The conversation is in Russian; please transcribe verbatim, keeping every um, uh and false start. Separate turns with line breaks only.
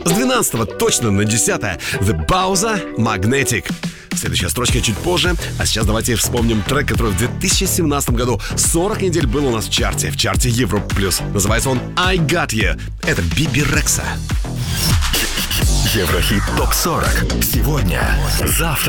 С двенадцатого точно на десятое The Bowser Magnetic. Следующая строчка чуть позже. А сейчас давайте вспомним трек, который в две тысячи семнадцатом году сорок недель был у нас в чарте, в чарте Европа плюс. Называется он I Got You. Это Биби Рекса.
Еврохит топ сорок. Сегодня, завтра.